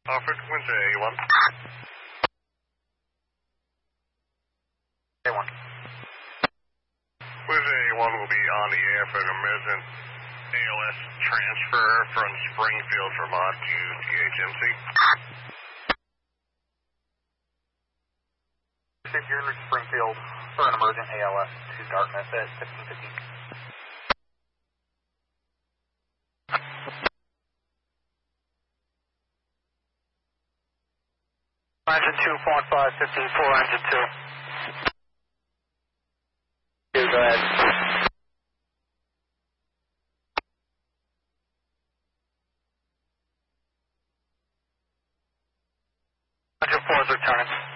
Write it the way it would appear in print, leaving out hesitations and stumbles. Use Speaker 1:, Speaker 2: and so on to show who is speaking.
Speaker 1: Frequency A1.
Speaker 2: A1.
Speaker 1: Frequency A1 will be on the air for an emergent ALS transfer from Springfield, Vermont to THMC.
Speaker 2: If you're in Springfield for an emergent ALS to Dartmouth at 1515. Engine 2.5, 54, engine 2. Go ahead. Engine 4 is returning.